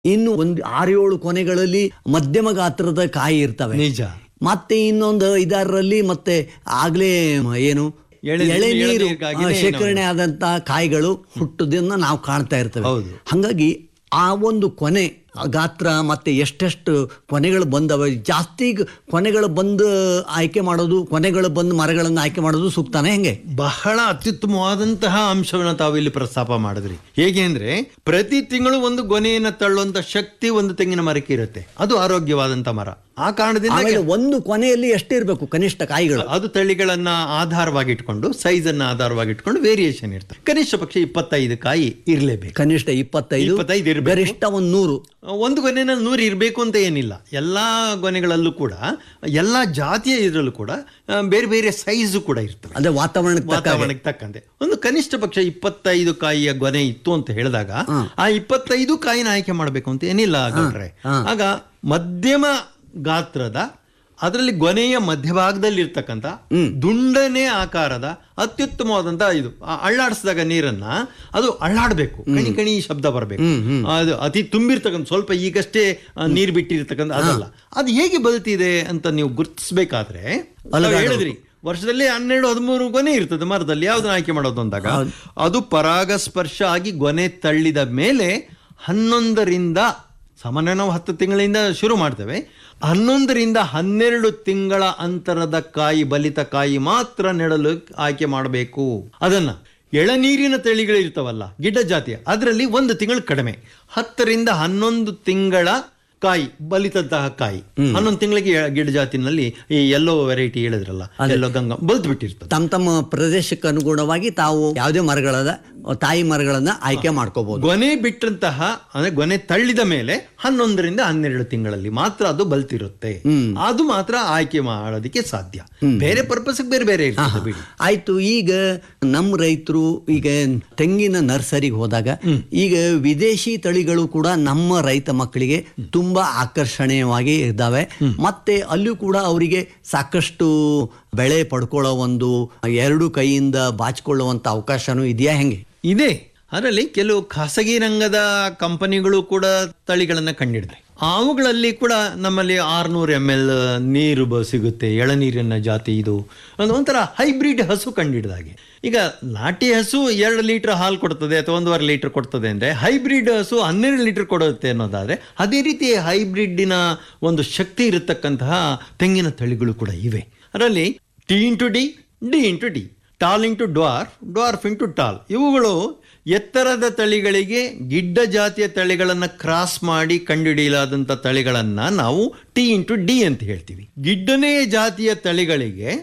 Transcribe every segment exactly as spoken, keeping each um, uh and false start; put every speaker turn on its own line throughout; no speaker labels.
ಇನ್ನು ಒಂದು ಆರು ಏಳು ಕೊನೆಗಳಲ್ಲಿ ಮಧ್ಯಮ ಗಾತ್ರದ ಕಾಯಿ ಇರ್ತವೆ.
ನಿಜ.
ಮತ್ತೆ ಇನ್ನೊಂದು ಐದಾರರಲ್ಲಿ ಮತ್ತೆ ಆಗ್ಲೇ ಏನು ಎಳೆನೀರು ಶೇಖರಣೆ ಆದಂತ ಕಾಯಿಗಳು ಹುಟ್ಟುದನ್ನ ನಾವು ಕಾಣ್ತಾ ಇರ್ತೇವೆ. ಹಾಗಾಗಿ ಆ ಒಂದು ಕೊನೆ ಗಾತ್ರ ಮತ್ತೆ ಎಷ್ಟೆಷ್ಟು ಕೊನೆಗಳು ಬಂದವ, ಜಾಸ್ತಿ ಕೊನೆಗಳು ಬಂದು ಆಯ್ಕೆ ಮಾಡೋದು, ಕೊನೆಗಳು ಬಂದು ಮರಗಳನ್ನು ಆಯ್ಕೆ ಮಾಡೋದು ಸೂಕ್ತಾನೆ. ಹೆಂಗೆ
ಬಹಳ ಅತ್ಯುತ್ತಮವಾದಂತಹ ಅಂಶವನ್ನು ತಾವು ಇಲ್ಲಿ ಪ್ರಸ್ತಾಪ ಮಾಡಿದ್ರಿ. ಹೇಗೆ ಅಂದ್ರೆ ಪ್ರತಿ ತಿಂಗಳು ಒಂದು ಗೊನೆಯನ್ನು ತಳ್ಳುವಂತ ಶಕ್ತಿ ಒಂದು ತೆಂಗಿನ ಮರಕ್ಕೆ ಇರುತ್ತೆ. ಅದು ಆರೋಗ್ಯವಾದಂತ ಮರ. ಆ ಕಾರಣದಿಂದ
ಒಂದು ಕೊನೆಯಲ್ಲಿ ಎಷ್ಟಿರ್ಬೇಕು ಕನಿಷ್ಠ ಕಾಯಿಗಳು,
ಅದು ತಳಿಗಳನ್ನ ಆಧಾರವಾಗಿ ಇಟ್ಕೊಂಡು, ಸೈಜ್ ಅನ್ನ ಆಧಾರವಾಗಿ ಇಟ್ಕೊಂಡು ವೇರಿಯೇಷನ್ ಇರ್ತದೆ. ಕನಿಷ್ಠ ಪಕ್ಷ ಇಪ್ಪತ್ತೈದು ಕಾಯಿ ಇರ್ಲೇಬೇಕು.
ಕನಿಷ್ಠ ಇಪ್ಪತ್ತೈದು
ಇಪ್ಪತ್ತೈದು ಇರಬೇಕು.
ಗರಿಷ್ಠ ಒಂದು ನೂರು.
ಒಂದು ಗೊನೆನಲ್ಲಿ ನೂರು ಇರಬೇಕು ಅಂತ ಏನಿಲ್ಲ. ಎಲ್ಲಾ ಗೊನೆಗಳಲ್ಲೂ ಕೂಡ ಎಲ್ಲಾ ಜಾತಿಯ ಇದರಲ್ಲೂ ಕೂಡ ಬೇರೆ ಬೇರೆ ಸೈಜ್ ಕೂಡ ಇರ್ತವೆ.
ಅದೇ ವಾತಾವರಣಕ್ಕೆ
ವಾತಾವರಣಕ್ಕೆ ತಕ್ಕಂತೆ ಒಂದು ಕನಿಷ್ಠ ಪಕ್ಷ ಇಪ್ಪತ್ತೈದು ಕಾಯಿಯ ಗೊನೆ ಇತ್ತು ಅಂತ ಹೇಳಿದಾಗ ಆ ಇಪ್ಪತ್ತೈದು ಕಾಯಿನ ಆಯ್ಕೆ ಮಾಡಬೇಕು ಅಂತ ಏನಿಲ್ಲ. ಹಾಗಾದ್ರೆ ಆಗ ಮಧ್ಯಮ ಗಾತ್ರದ, ಅದರಲ್ಲಿ ಗೊನೆಯ ಮಧ್ಯಭಾಗದಲ್ಲಿ ಇರ್ತಕ್ಕಂಥ ದುಂಡನೆ ಆಕಾರದ ಅತ್ಯುತ್ತಮವಾದಂತ ಇದು ಅಳ್ಳಾಡಿಸಿದಾಗ ನೀರನ್ನ ಅದು ಅಳ್ಳಾಡ್ಬೇಕು, ಕಣಿ ಕಣಿ ಶಬ್ದ ಬರಬೇಕು. ಅದು ಅತಿ ತುಂಬಿರ್ತಕ್ಕಂಥ, ಸ್ವಲ್ಪ ಈಗಷ್ಟೇ ನೀರು ಬಿಟ್ಟಿರ್ತಕ್ಕಂಥ ಅದಲ್ಲ. ಅದು ಹೇಗೆ ಬಲ್ತಿದೆ ಅಂತ ನೀವು ಗುರುತಿಸ್ಬೇಕಾದ್ರೆ ಹೇಳಿದ್ರಿ, ವರ್ಷದಲ್ಲಿ ಹನ್ನೆರಡು ಹದಿಮೂರು ಗೊನೆ ಇರ್ತದೆ ಮರದಲ್ಲಿ. ಯಾವ್ದನ್ನ ಆಯ್ಕೆ ಮಾಡೋದು ಅಂದಾಗ ಅದು ಪರಾಗಸ್ಪರ್ಶ ಆಗಿ ಗೊನೆ ತಳ್ಳಿದ ಮೇಲೆ ಹನ್ನೊಂದರಿಂದ, ಸಾಮಾನ್ಯ ನಾವು ಹತ್ತು ತಿಂಗಳಿಂದ ಶುರು ಮಾಡ್ತೇವೆ, ಹನ್ನೊಂದರಿಂದ ಹನ್ನೆರಡು ತಿಂಗಳ ಅಂತರದ ಕಾಯಿ, ಬಲಿತ ಕಾಯಿ ಮಾತ್ರ ನೆಡಲು ಆಯ್ಕೆ ಮಾಡಬೇಕು. ಅದನ್ನ ಎಳನೀರಿನ ತಳಿಗಳು ಇರ್ತಾವಲ್ಲ, ಗಿಡ್ಡ ಜಾತಿಯ, ಅದರಲ್ಲಿ ಒಂದು ತಿಂಗಳು ಕಡಿಮೆ, ಹತ್ತರಿಂದ ಹನ್ನೊಂದು ತಿಂಗಳ ಕಾಯಿ, ಬಲಿತಂತಹ ಕಾಯಿ. ಹನ್ನೊಂದು ತಿಂಗಳಿಗೆ ಗಿಡ ಜಾತಿನಲ್ಲಿ ಈ ಎಲ್ಲೋ ವೆರೈಟಿ ಹೇಳಿದ್ರಲ್ಲ, ಎಲ್ಲೋ ಗಂಗಾ ಬಲ್ತ್ ಬಿಟ್ಟಿರ್ತದೆ.
ತಮ್ಮ ತಮ್ಮ ಪ್ರದೇಶಕ್ಕೆ ಅನುಗುಣವಾಗಿ ತಾವು ಯಾವುದೇ ಮರಗಳದ ತಾಯಿ ಮರಗಳನ್ನ ಆಯ್ಕೆ ಮಾಡ್ಕೋಬಹುದು.
ಗೊನೆ ಬಿಟ್ಟಂತಹ ಅಂದ್ರೆ ಗೊನೆ ತಳ್ಳಿದ ಮೇಲೆ ಹನ್ನೊಂದರಿಂದ ಹನ್ನೆರಡು ತಿಂಗಳಲ್ಲಿ ಮಾತ್ರ ಅದು ಬಲ್ತಿರುತ್ತೆ. ಅದು ಮಾತ್ರ ಆಯ್ಕೆ ಮಾಡೋದಕ್ಕೆ ಸಾಧ್ಯ. ಬೇರೆ ಪರ್ಪಸ್ ಬೇರೆ ಬೇರೆ ಇರ್ತದೆ.
ಆಯ್ತು. ಈಗ ನಮ್ಮ ರೈತರು ಈಗ ತೆಂಗಿನ ನರ್ಸರಿಗೆ ಹೋದಾಗ ಈಗ ವಿದೇಶಿ ತಳಿಗಳು ಕೂಡ ನಮ್ಮ ರೈತ ಮಕ್ಕಳಿಗೆ ತುಂಬಾ ಆಕರ್ಷಣೀಯವಾಗಿ ಇದ್ದಾವೆ. ಮತ್ತೆ ಅಲ್ಲೂ ಕೂಡ ಅವರಿಗೆ ಸಾಕಷ್ಟು ಬೆಳೆ ಪಡ್ಕೊಳ್ಳೋ ಒಂದು ಎರಡು ಕೈಯಿಂದ ಬಾಚಿಕೊಳ್ಳುವಂತ ಅವಕಾಶನೂ ಇದೆಯಾ? ಹೆಂಗೆ
ಇದೆ. ಅದರಲ್ಲಿ ಕೆಲವು ಖಾಸಗಿ ರಂಗದ ಕಂಪನಿಗಳು ಕೂಡ ತಳಿಗಳನ್ನ ಕಂಡಿಡಿದ್ರೆ, ಅವುಗಳಲ್ಲಿ ಕೂಡ ನಮ್ಮಲ್ಲಿ ಆರ್ನೂರು ಎಮ್ ಎಲ್ ನೀರು ಸಿಗುತ್ತೆ, ಎಳನೀರಿನ ಜಾತಿ ಇದು. ಒಂದು ಒಂಥರ ಹೈಬ್ರಿಡ್ ಹಸು ಕಂಡಿಡಿದಾಗೆ. ಈಗ ನಾಟಿ ಹಸು ಎರಡು ಲೀಟರ್ ಹಾಲು ಕೊಡ್ತದೆ ಅಥವಾ ಒಂದೂವರೆ ಲೀಟರ್ ಕೊಡ್ತದೆ ಅಂದ್ರೆ, ಹೈಬ್ರಿಡ್ ಹಸು ಹನ್ನೆರಡು ಲೀಟರ್ ಕೊಡುತ್ತೆ ಅನ್ನೋದಾದ್ರೆ, ಅದೇ ರೀತಿ ಹೈಬ್ರಿಡ್ಡಿನ ಒಂದು ಶಕ್ತಿ ಇರತಕ್ಕಂತಹ ತೆಂಗಿನ ತಳಿಗಳು ಕೂಡ ಇವೆ. ಅದರಲ್ಲಿ T into D, D into D, tall into dwarf, dwarf into tall, ಇವುಗಳು ಎತ್ತರದ ತಳಿಗಳಿಗೆ ಗಿಡ್ಡ ಜಾತಿಯ ತಳಿಗಳನ್ನು ಕ್ರಾಸ್ ಮಾಡಿ ಕಂಡುಹಿಡಿಯಲಾದಂಥ ತಳಿಗಳನ್ನು ನಾವು ಟಿ ಇಂಟು ಡಿ ಅಂತ ಹೇಳ್ತೀವಿ. ಗಿಡ್ಡನೇ ಜಾತಿಯ ತಳಿಗಳಿಗೆ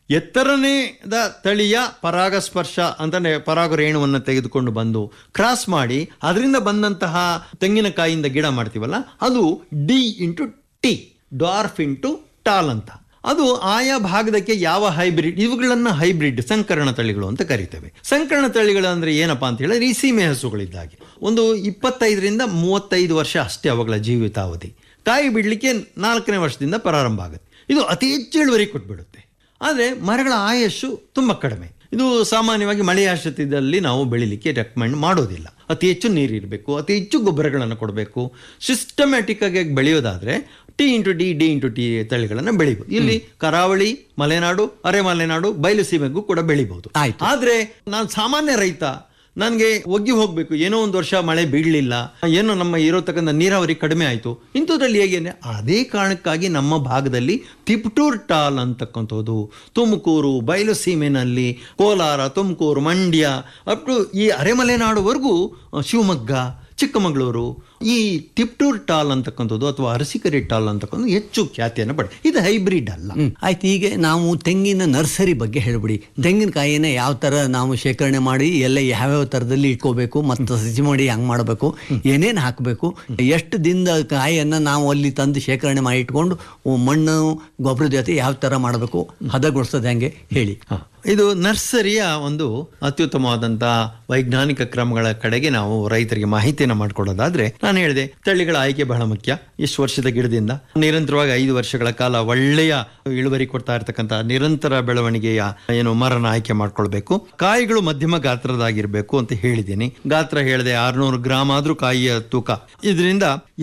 ಎತ್ತರನೇದ ತಳಿಯ ಪರಾಗಸ್ಪರ್ಶ ಅಂತಂದ್ರೆ ಪರಾಗ ರೇಣುವನ್ನು ತೆಗೆದುಕೊಂಡು ಬಂದು ಕ್ರಾಸ್ ಮಾಡಿ ಅದರಿಂದ ಬಂದಂತಹ ತೆಂಗಿನಕಾಯಿಯಿಂದ ಗಿಡ ಮಾಡ್ತೀವಲ್ಲ, ಅದು D into T, dwarf into tall ಅಂತ. ಅದು ಆಯಾ ಭಾಗದಕ್ಕೆ ಯಾವ ಹೈಬ್ರಿಡ್, ಇವುಗಳನ್ನ ಹೈಬ್ರಿಡ್ ಸಂಕರಣ ತಳಿಗಳು ಅಂತ ಕರಿತೇವೆ. ಸಂಕರಣ ತಳಿಗಳು ಅಂದ್ರೆ ಏನಪ್ಪಾ ಅಂತ ಹೇಳಿದ್ರೆ, ಈ ಸೀಮೆ ಹಸುಗಳಿದ್ದಾಗೆ ಒಂದು ಇಪ್ಪತ್ತೈದರಿಂದ ಮೂವತ್ತೈದು ವರ್ಷ ಅಷ್ಟೇ ಅವುಗಳ ಜೀವಿತಾವಧಿ. ಕಾಯಿ ಬಿಡ್ಲಿಕ್ಕೆ ನಾಲ್ಕನೇ ವರ್ಷದಿಂದ ಪ್ರಾರಂಭ ಆಗುತ್ತೆ. ಇದು ಅತಿ ಹೆಚ್ಚು ಇಳುವರಿ ಕೊಟ್ಬಿಡುತ್ತೆ. ಆದರೆ ಮರಗಳ ಆಯಸ್ಸು ತುಂಬ ಕಡಿಮೆ. ಇದು ಸಾಮಾನ್ಯವಾಗಿ ಮಳೆಯಾಶ್ರಿತದಲ್ಲಿ ನಾವು ಬೆಳಿಲಿಕ್ಕೆ ರೆಕಮೆಂಡ್ ಮಾಡೋದಿಲ್ಲ. ಅತಿ ಹೆಚ್ಚು ನೀರಿರಬೇಕು, ಅತಿ ಹೆಚ್ಚು ಗೊಬ್ಬರಗಳನ್ನು ಕೊಡಬೇಕು. ಸಿಸ್ಟಮ್ಯಾಟಿಕ್ ಆಗಿ ಬೆಳೆಯೋದಾದ್ರೆ T into D, D into T ತಳಿಗಳನ್ನು ಬೆಳಿಬಹುದು. ಇಲ್ಲಿ ಕರಾವಳಿ, ಮಲೆನಾಡು, ಅರೆ ಮಲೆನಾಡು, ಬಯಲು ಸೀಮೆಗೂ ಕೂಡ ಬೆಳಿಬಹುದು. ಆದ್ರೆ ನಾನು ಸಾಮಾನ್ಯ ರೈತ, ನನಗೆ ಒಗ್ಗಿ ಹೋಗ್ಬೇಕು, ಏನೋ ಒಂದು ವರ್ಷ ಮಳೆ ಬೀಳಲಿಲ್ಲ, ಏನೋ ನಮ್ಮ ಇರೋತಕ್ಕಂಥ ನೀರಾವರಿ ಕಡಿಮೆ ಆಯಿತು, ಇಂಥದ್ರಲ್ಲಿ ಹೇಗೆ ಅಂದರೆ ಅದೇ ಕಾರಣಕ್ಕಾಗಿ ನಮ್ಮ ಭಾಗದಲ್ಲಿ ತಿಪ್ಟೂರ್ ಟಾಲ್ ಅಂತಕ್ಕಂಥದ್ದು ತುಮಕೂರು, ಬಯಲು ಸೀಮೆನಲ್ಲಿ, ಕೋಲಾರ, ತುಮಕೂರು, ಮಂಡ್ಯ, ಅಪ್ ಟು ಈ ಅರೆಮಲೆನಾಡುವರೆಗೂ, ಶಿವಮೊಗ್ಗ, ಚಿಕ್ಕಮಗಳೂರು, ಈ ತಿಪ್ಟೂರ್ ಟಾಲ್ ಅಂತಕ್ಕಂಥದ್ದು ಅಥವಾ ಅರಸಿಕರಿ ಟಾಲ್ ಅಂತಕ್ಕಂಥ ಹೆಚ್ಚು ಖ್ಯಾತಿಯನ್ನು ಪಡೆ. ಇದು ಹೈಬ್ರಿಡ್ ಅಲ್ಲ.
ಆಯ್ತು. ಈಗ ನಾವು ತೆಂಗಿನ ನರ್ಸರಿ ಬಗ್ಗೆ ಹೇಳ್ಬಿಡಿ. ತೆಂಗಿನಕಾಯಿನ ಯಾವ ತರ ನಾವು ಶೇಖರಣೆ ಮಾಡಿ ಎಲ್ಲ ಯಾವ್ಯಾವ ತರದಲ್ಲಿ ಇಟ್ಕೋಬೇಕು, ಮತ್ತು ಸಸಿ ಮಾಡಿ ಹೆಂಗ್ ಮಾಡಬೇಕು, ಏನೇನು ಹಾಕಬೇಕು, ಎಷ್ಟು ದಿನದ ಕಾಯಿಯನ್ನ ನಾವು ಅಲ್ಲಿ ತಂದು ಶೇಖರಣೆ ಮಾಡಿ ಇಟ್ಕೊಂಡು ಮಣ್ಣು ಗೊಬ್ಬರದ ಜೊತೆ ಯಾವ ತರ ಮಾಡಬೇಕು, ಹದಗೊಳಿಸೋದು ಹೆಂಗೆ ಹೇಳಿ.
ಇದು ನರ್ಸರಿಯ ಒಂದು ಅತ್ಯುತ್ತಮವಾದಂತಹ ವೈಜ್ಞಾನಿಕ ಕ್ರಮಗಳ ಕಡೆಗೆ ನಾವು ರೈತರಿಗೆ ಮಾಹಿತಿಯನ್ನು ಮಾಡಿಕೊಡೋದಾದ್ರೆ, ನಾನು ಹೇಳಿದೆ ತಳಿಗಳ ಆಯ್ಕೆ ಬಹಳ ಮುಖ್ಯ. ಇಷ್ಟು ವರ್ಷದ ಗಿಡದಿಂದ ನಿರಂತರವಾಗಿ ಐದು ವರ್ಷಗಳ ಕಾಲ ಒಳ್ಳೆಯ ಇಳುವರಿ ಕೊಡ್ತಾ ಇರ್ತಕ್ಕಂಥ ನಿರಂತರ ಬೆಳವಣಿಗೆಯ ಏನು ಮರನ ಆಯ್ಕೆ ಮಾಡ್ಕೊಳ್ಬೇಕು. ಕಾಯಿಗಳು ಮಧ್ಯಮ ಗಾತ್ರದಾಗಿರ್ಬೇಕು ಅಂತ ಹೇಳಿದ್ದೀನಿ. ಗಾತ್ರ ಹೇಳಿದೆ ಆರ್ನೂರು ಗ್ರಾಮ್ ಆದ್ರೂ ಕಾಯಿಯ ತೂಕ. ಇದರಿಂದ